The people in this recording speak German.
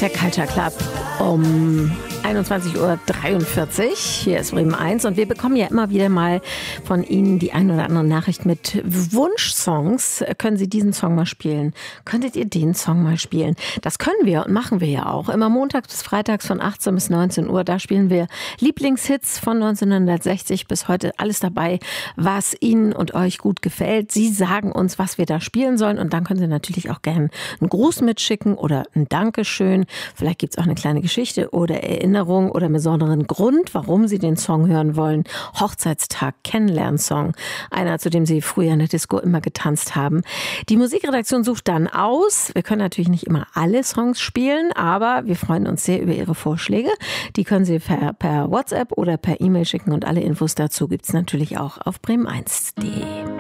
der Culture Club um 21:43 Uhr. Hier ist Bremen 1 und wir bekommen ja immer wieder mal von Ihnen die ein oder andere Nachricht mit Wunschsongs. Können Sie diesen Song mal spielen? Könntet ihr den Song mal spielen? Das können wir und machen wir ja auch. Immer montags bis freitags von 18 bis 19 Uhr. Da spielen wir Lieblingshits von 1960 bis heute. Alles dabei, was Ihnen und euch gut gefällt. Sie sagen uns, was wir da spielen sollen und dann können Sie natürlich auch gerne einen Gruß mitschicken oder ein Dankeschön. Vielleicht gibt es auch eine kleine Geschichte oder Erinnerung oder einen besonderen Grund, warum Sie den Song hören wollen. Hochzeitstag, Kennenlernsong. Einer, zu dem Sie früher in der Disco immer getanzt haben. Die Musikredaktion sucht dann aus. Wir können natürlich nicht immer alle Songs spielen, aber wir freuen uns sehr über Ihre Vorschläge. Die können Sie per WhatsApp oder per E-Mail schicken und alle Infos dazu gibt es natürlich auch auf bremen1.de.